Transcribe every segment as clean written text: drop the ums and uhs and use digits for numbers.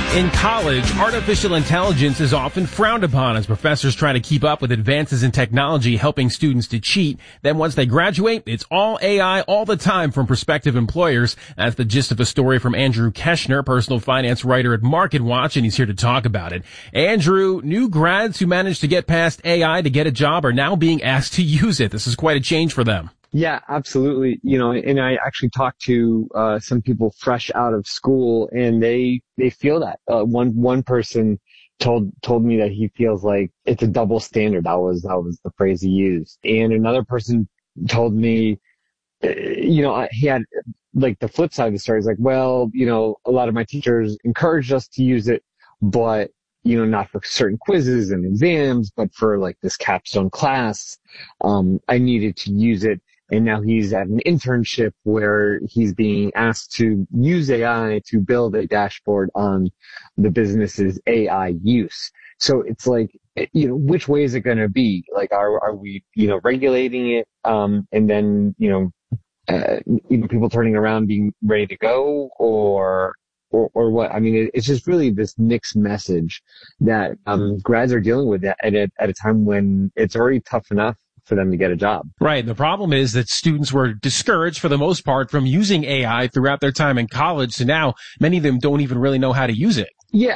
In college, artificial intelligence is often frowned upon as professors try to keep up with advances in technology helping students to cheat. Then once they graduate, it's all AI all the time from prospective employers. That's the gist of a story from Andrew Keshner, personal finance writer at MarketWatch, and he's here to talk about it. Andrew, new grads who managed to get past AI to get a job are now being asked to use it. This is quite a change for them. Yeah, absolutely. And I actually talked to some people fresh out of school, and they feel that. One person told me that he feels like it's a double standard. That was the phrase he used. And another person told me, he had like the flip side of the story is like, well, a lot of my teachers encouraged us to use it, but not for certain quizzes and exams, but for like this capstone class, I needed to use it. And now he's at an internship where he's being asked to use AI to build a dashboard on the business's AI use. So it's like, which way is it going to be? Like, are we, regulating it, and then, people turning around being ready to go, or what? I mean, it's just really this mixed message that, grads are dealing with at a time when it's already tough enough for them to get a job. Right. The problem is that students were discouraged for the most part from using AI throughout their time in college. So now many of them don't even really know how to use it. Yeah.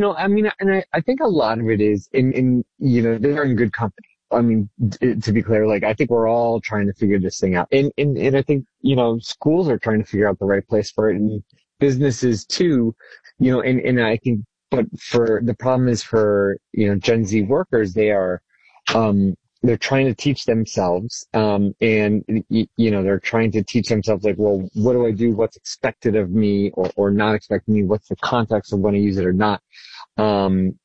I think a lot of it is they're in good company. I mean, to be clear, like, I think we're all trying to figure this thing out. And I think, schools are trying to figure out the right place for it, and businesses too, and I think, but for the problem is for, Gen Z workers, they're trying to teach themselves, and they're trying to teach themselves, like, well, what do I do? What's expected of me or not expected of me? What's the context of when I use it or not? And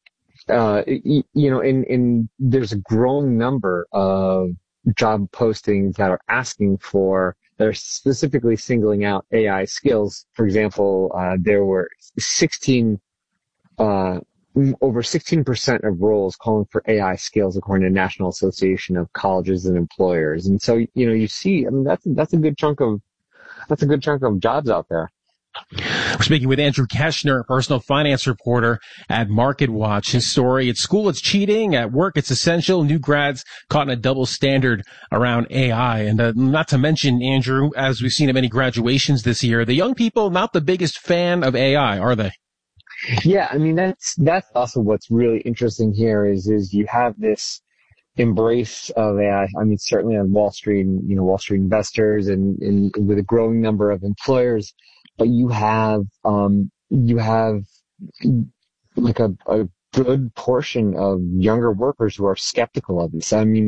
there's a growing number of job postings that are specifically singling out AI skills. For example, there were over 16% of roles calling for AI skills, according to National Association of Colleges and Employers. And so, you see, I mean, that's a good chunk of jobs out there. We're speaking with Andrew Keshner, personal finance reporter at MarketWatch. His story: at school, it's cheating; at work, it's essential. New grads caught in a double standard around AI. And not to mention, Andrew, as we've seen at many graduations this year, the young people not the biggest fan of AI, are they? Yeah, I mean, that's also what's really interesting here is you have this embrace of AI. I mean, certainly on Wall Street, Wall Street investors and with a growing number of employers, but you have like a good portion of younger workers who are skeptical of this. I mean,